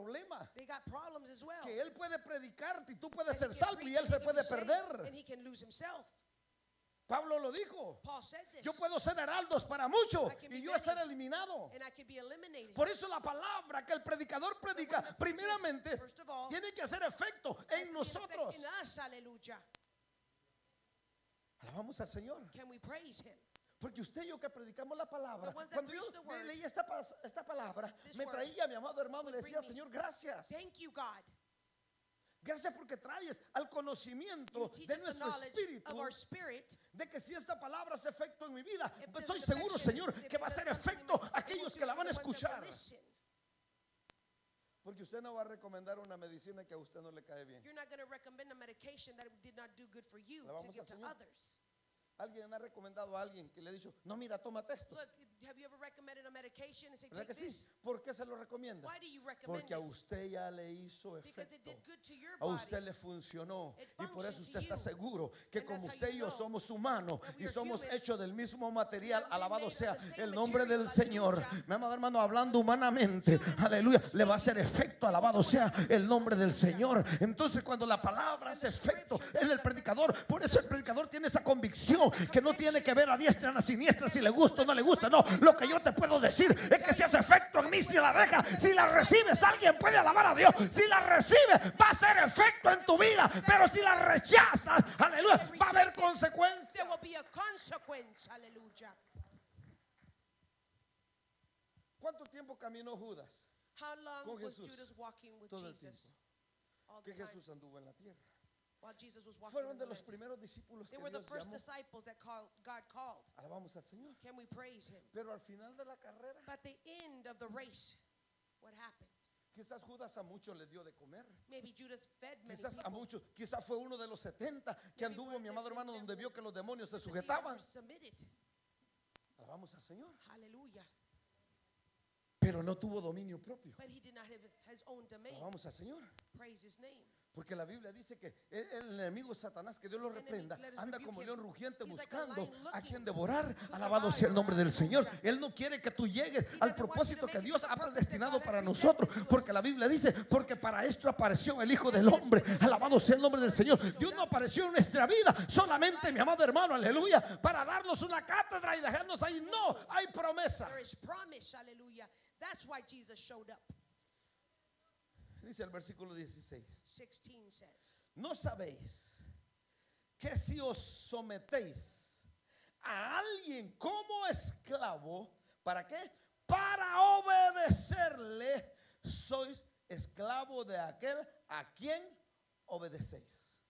problema. They got problems as well. Que él puede predicarte y tú puedes And ser he can salvo y preach él se and he puede can be saved, perder. and he can lose himself. Pablo lo dijo. Paul said this. Yo puedo ser heraldos para muchos I can y be yo many. ser eliminado. And I can be eliminated. Por eso la palabra que el predicador predica, primeramente, First of all, tiene que hacer efecto en nosotros. in us, hallelujah. Alabamos al Señor. Can we praise him? Porque usted y yo que predicamos la palabra, The ones that cuando yo preach the word, leí esta palabra, this me word traía a mi amado hermano y le would decía, bring me- Señor, gracias. Thank you, God. Gracias porque traes al conocimiento You teach de us the nuestro knowledge espíritu of our spirit. de que si esta palabra hace efecto en mi vida, If pues there's estoy an seguro, affection, Señor, if que va a it hacer does something in efecto my- a aquellos que la van a the ones that will escuchar. listen. Porque usted no va a recomendar una medicina que a usted no le cae bien. You're not going to recommend a medication that did not do good for you ¿La to vamos give al to Señor? others. Alguien ha recomendado a alguien que le ha dicho, no, mira, tómate esto. Look, have you ever recommended a medication and say, ¿Verdad take que sí? this? ¿Por qué se lo recomienda? Why do you recommend Porque a it? usted ya le hizo Because it efecto. did good to your A body. usted le funcionó It y por eso functioned usted to está you. seguro que And como that's how usted y you yo know somos humanos that we y are somos human. hechos del mismo material, We are alabado made of sea the same el nombre material, del Señor. aleluya. Mi amado hermano, hablando humanamente, aleluya, le va a hacer efecto, alabado sea el nombre del Señor. Entonces cuando la palabra hace efecto en el predicador, por eso el predicador tiene esa convicción que no tiene que ver a diestra ni a siniestra si le gusta o no le gusta. No, lo que yo te puedo decir es que si hace efecto en mí, si la deja, si la recibes, alguien puede alabar a Dios. Si la recibe, va a hacer efecto en tu vida, pero si la rechazas, aleluya, va a haber consecuencias. There will be a consequence. Hallelujah. ¿Cuánto tiempo caminó Judas? How long Con was Jesús. Judas walking with Todo el Jesus? tiempo All que the time. Jesús anduvo en la tierra. While Jesus was walking Fueron in de the los land. primeros discípulos que They were the Dios first llamó. disciples that God called. Alabamos al Señor. Can we praise him? Pero al final de la carrera, But at the end of the race, what happened? quizás Judas a muchos le dio de comer. Maybe Judas fed many Quizás a people. muchos, quizás fue uno de los 70 que Maybe anduvo, one mi that amado went hermano, that donde vio walked que los demonios se that they sujetaban. were submitted. Alabamos al Señor. Hallelujah. Pero no tuvo dominio propio. But he did not have his own domain. Alabamos al Señor. Praise his name. Porque la Biblia dice que el enemigo Satanás, que Dios lo reprenda, let us anda rebuke como him. león rugiente He's like a buscando lion a looking quien devorar. to Alabado devour. sea el nombre del Señor. Hallelujah. Él no quiere que tú llegues He al doesn't want you to propósito make que it to Dios the ha purpose predestinado that God para has nosotros. predestined to Porque us. la Biblia dice, porque para esto apareció el Hijo del Hombre. Alabado sea el nombre del Señor. Dios no apareció en nuestra vida solamente, mi amado hermano, aleluya, para darnos una cátedra y dejarnos ahí. No, hay promesa. There is promise. Hallelujah. That's why Jesus showed up. Dice el versículo 16. 16 says, ¿No sabéis que si os sometéis a alguien como esclavo, ¿para qué? Para obedecerle, sois esclavo de aquel a quien obedecéis.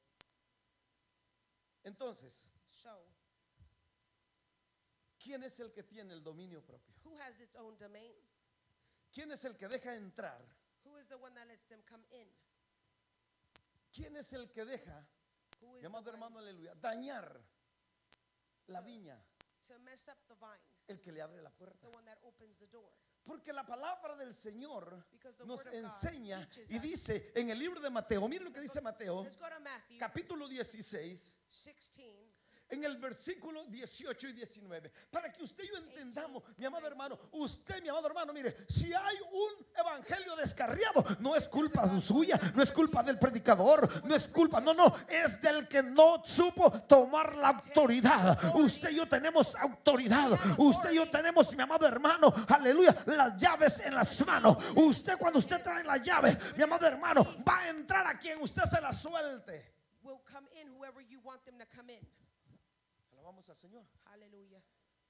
Entonces, so ¿quién es el que tiene el dominio propio? who has its own domain? ¿Quién es el que deja entrar? Who is the one that lets them come in? ¿Quién es el que deja, Who is mi amado the one hermano, aleluya, dañar la viña? to mess up the vine? El que le abre la puerta. The one that opens the door. Porque la palabra del Señor Because the nos word of God enseña teaches y us. dice en el libro de Mateo, miren lo que dice Mateo, Let's go to Matthew capítulo 16, 16. en el versículo 18 y 19, para que usted y yo entendamos, mi amado hermano, usted, mi amado hermano, mire, si hay un evangelio descarriado, no es culpa suya, no es culpa del predicador, no es culpa, no, es del que no supo tomar la autoridad. Usted y yo tenemos autoridad, usted y yo tenemos, mi amado hermano, aleluya, las llaves en las manos. Usted, cuando usted trae la llave, mi amado hermano, va a entrar a quien usted se la suelte. Will come in whoever you want them to come in. Alabamos al Señor. Hallelujah.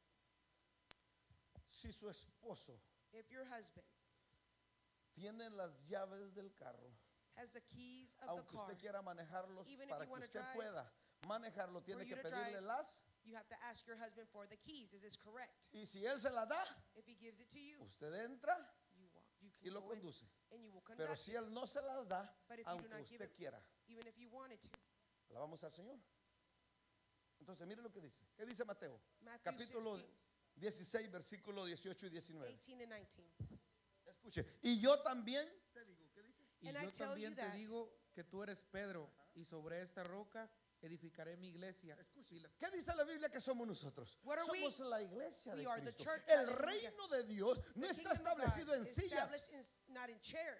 Si su esposo If your husband tiene las llaves del carro, has the keys of the aunque car, usted quiera manejarlos, Even if para you que wanna usted drive, pueda manejarlo, tiene for que you to pedirle drive, las, you have to ask your husband for the keys. Is this correct? y si él se las da, If he gives it to you, usted entra you walk, you y can lo go in conduce. and you will Pero conduct si it. él no se las da, But if you do aunque not give usted it, quiera, even if you wanted to. alabamos al Señor. Entonces mire lo que dice. ¿Qué dice Mateo? Matthew Capítulo 16, 16, versículo 18 y 19. 18 and 19. Escuche, y yo también te digo, ¿qué dice? Y And I yo tell también you te that- digo que tú eres Pedro, y sobre esta roca edificaré mi iglesia. Escuche, ¿qué dice la Biblia que somos nosotros? What are we? Somos la iglesia de We are the Cristo. church, El hallelujah. reino de Dios no The está kingdom of God establecido en is established sillas. not in chairs.